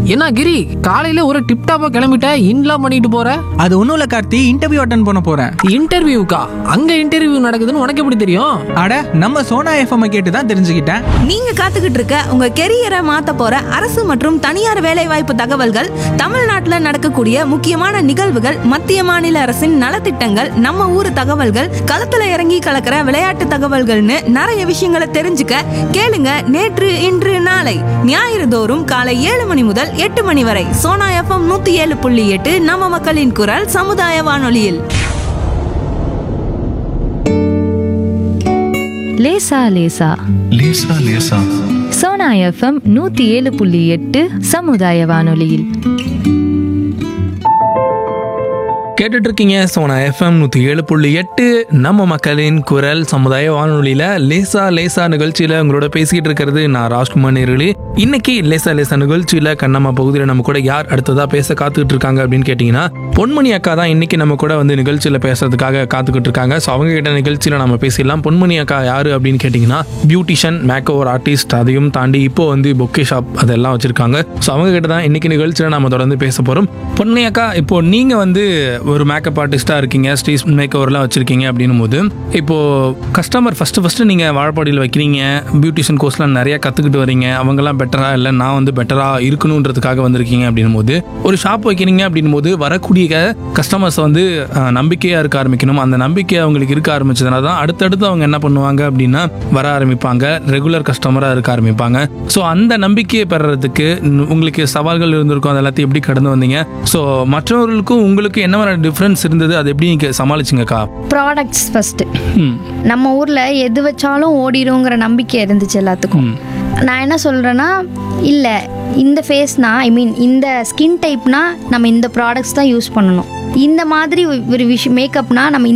என்ன கிரி, காலையில ஒரு டிப்டாப்பா கிளம்பிட்ட, இன்லாம் பண்ணிட்டு போற? அது ஒன்றும் இல்லை கார்த்தி, இன்டர்வியூ அட்டன் பண்ண போகிறேன். இன்டர்வியூக்கா? அங்க இன்டர்வியூ நடக்குதுன்னு உனக்கு எப்படி தெரியும்? அட, நம்ம சோனா எஃப்எம் கேட்டு தான் தெரிஞ்சுக்கிட்டேன். நீங்க காத்துக்கிட்டு இருக்க உங்க கெரியரை மாத்த போற அரசு மற்றும் தனியார் வேலைவாய்ப்பு தகவல்கள், தமிழ்நாட்டுல நடக்கக்கூடிய முக்கியமான நிகழ்வுகள், மத்திய மாநில அரசின் நலத்திட்டங்கள், நம்ம ஊர் தகவல்கள், களத்துல இறங்கி கலக்கிற விளையாட்டு தகவல்கள்னு நிறைய விஷயங்களை தெரிஞ்சுக்க கேளுங்க. நேற்று இன்று நாளை ஞாயிறு தோறும் காலை 7 மணி முதல் 8 மணி வரை சோனா எஃப்எம் 107.8 நம்ம மக்களின் குரல் சமுதாய வானொலியில். லேசா லேசா லேசா லேசா சோனா எஃப்எம் 107.8 சமுதாய வானொலியில் கேட்டுட்டு இருக்கீங்க சோனா எஃப்எம் 107.8 நம்ம மக்களின் குரல் சமுதாய வானொலியில லேசா லேசா நிகழ்ச்சியில உங்களோட பேசிக்கிட்டு இருக்கிறது நான் ராஜ்குமார் நேர்களே. இன்னைக்கு லேசா லேசா நிகழ்ச்சியில கண்ணம்மா பகுதியில் நம்ம கூட யார் அடுத்ததா பேச காத்துக்கிட்டு இருக்காங்க அப்படின்னு கேட்டீங்கன்னா, பொன்மணி அக்கா தான் இன்னைக்கு நம்ம கூட வந்து நிகழ்ச்சியில பேசுறதுக்காக காத்துக்கிட்டு இருக்காங்க. ஸோ அவங்க கிட்ட நிகழ்ச்சியில நம்ம பேசிடலாம். பொன்மணி அக்கா யாரு அப்படின்னு கேட்டீங்கன்னா, பியூட்டிஷியன், மேக் ஓவர் ஆர்டிஸ்ட், அதையும் தாண்டி இப்போ வந்து பொக்கே ஷாப் அதெல்லாம் வச்சிருக்காங்க. ஸோ அவங்க கிட்ட தான் இன்னைக்கு நிகழ்ச்சியில நம்ம தொடர்ந்து பேச போறோம். பொன்மணி அக்கா, இப்போ நீங்க வந்து ஒரு மேக்கப் ஆர்டிஸ்டாக இருக்கீங்க, ஸ்டேஜ் மேக் ஓவர்லாம் வச்சுருக்கீங்க அப்படின்னும் போது, இப்போது கஸ்டமர் ஃபஸ்ட்டு நீங்கள் வாழப்பாடியில் வைக்கிறீங்க, பியூட்டிஷியன் கோர்ஸ்லாம் நிறையா கற்றுக்கிட்டு வரீங்க, அவங்கெல்லாம் பெட்டராக இல்லை நான் வந்து பெட்டராக இருக்கணுன்றதுக்காக வந்திருக்கீங்க அப்படின்னும் போது, ஒரு ஷாப் வைக்கிறீங்க அப்படின்னும் போது வரக்கூடிய கஸ்டமர்ஸ் வந்து நம்பிக்கையாக இருக்க ஆரம்பிக்கணும். அந்த நம்பிக்கை அவங்களுக்கு இருக்க ஆரம்பிச்சதுனால தான் அடுத்தடுத்து அவங்க என்ன பண்ணுவாங்க அப்படின்னா வர ஆரம்பிப்பாங்க, ரெகுலர் கஸ்டமராக இருக்க ஆரம்பிப்பாங்க. ஸோ அந்த நம்பிக்கையை பெறறதுக்கு உங்களுக்கு சவால்கள் இருந்திருக்கும், அது எல்லாத்தையும் எப்படி கடந்து வந்தீங்க? ஸோ மற்றவர்களுக்கும் உங்களுக்கு என்ன மாதிரி டிஃபரன்ஸ் இருந்தது, அது எப்படி நீங்க சமாளிச்சிங்கக்கா? Products first. நம்ம ஊர்ல எது வச்சாலும் ஓடிடுங்கிற நம்பிக்கை இருந்துச்சு எல்லாத்துக்கும். நான் என்ன சொல்றேன்னா, இல்லை இந்த ஃபேஸ்னா, ஐ மீன் இந்த ஸ்கின் டைப்னா நம்ம இந்த ப்ராடக்ட்ஸ் தான் யூஸ் பண்ணணும், இந்த மாதிரி ஒரு விஷயம் மேக்கப்னா நம்ம